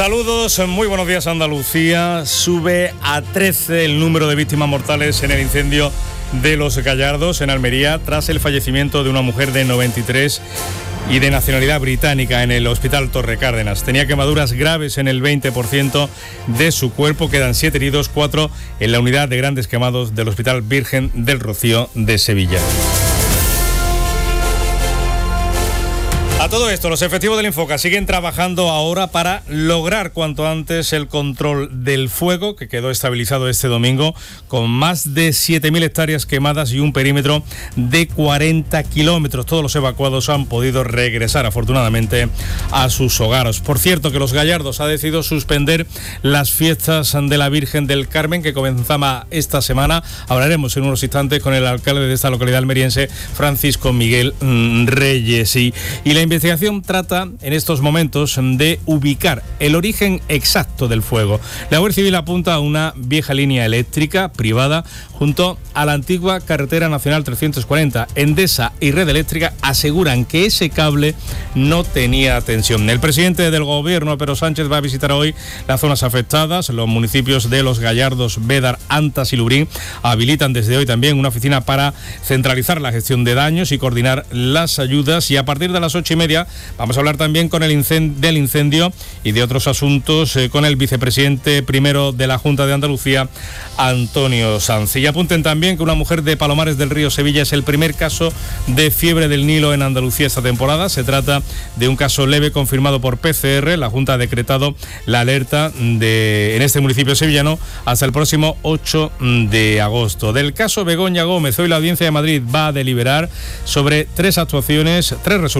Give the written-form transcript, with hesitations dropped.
Saludos, muy buenos días Andalucía. Sube a 13 el número de víctimas mortales en el incendio de Los Gallardos, en Almería, tras el fallecimiento de una mujer de 93 y de nacionalidad británica en el Hospital Torre Cárdenas. Tenía quemaduras graves en el 20% de su cuerpo. Quedan 7 heridos, 4 en la unidad de grandes quemados del Hospital Virgen del Rocío de Sevilla. A todo esto, los efectivos del Infoca siguen trabajando ahora para lograr cuanto antes el control del fuego, que quedó estabilizado este domingo, con más de 7.000 hectáreas quemadas y un perímetro de 40 kilómetros. Todos los evacuados han podido regresar, afortunadamente, a sus hogares. Por cierto, que Los Gallardos ha decidido suspender las fiestas de la Virgen del Carmen, que comenzaba esta semana. Hablaremos en unos instantes con el alcalde de esta localidad almeriense, Francisco Miguel Reyes. Y la investigación trata en estos momentos de ubicar el origen exacto del fuego. La Guardia Civil apunta a una vieja línea eléctrica privada junto a la antigua carretera nacional 340. Endesa y Red Eléctrica aseguran que ese cable no tenía tensión. El presidente del gobierno, Pedro Sánchez, va a visitar hoy las zonas afectadas. Los municipios de Los Gallardos, Bédar, Antas y Lurín habilitan desde hoy también una oficina para centralizar la gestión de daños y coordinar las ayudas. Y a partir de las 8:30 vamos a hablar también con del incendio y de otros asuntos con el vicepresidente primero de la Junta de Andalucía, Antonio Sanz. Y apunten también que una mujer de Palomares del Río, Sevilla, es el primer caso de fiebre del Nilo en Andalucía esta temporada. Se trata de un caso leve confirmado por PCR. La Junta ha decretado la alerta en este municipio sevillano hasta el próximo 8 de agosto. Del caso Begoña Gómez, hoy la Audiencia de Madrid va a deliberar sobre 3 resoluciones